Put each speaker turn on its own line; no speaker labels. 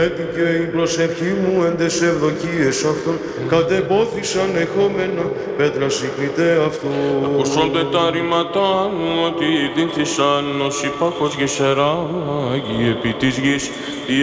Και η προσευχή μου εν τες ευδοκίες αυτών κατεμπόθησαν εχόμενα πέτρα σύγκριτε αυτό.
Ακούσονται τα ρήματά μου ότι δίνθησαν ως υπάχος γεσεράγει επί της γης.